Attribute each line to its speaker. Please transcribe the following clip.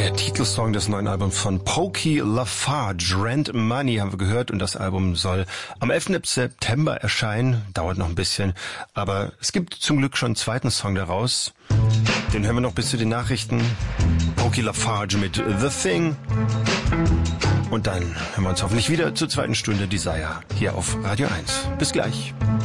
Speaker 1: Der Titelsong des neuen Albums von Pokey LaFarge, Rent Money, haben wir gehört, und das Album soll am 11. September erscheinen. Dauert noch ein bisschen, aber es gibt zum Glück schon einen zweiten Song daraus. Den hören wir noch bis zu den Nachrichten. Pokey LaFarge mit The Thing. Und dann hören wir uns hoffentlich wieder zur zweiten Stunde Desire hier auf Radio 1. Bis gleich.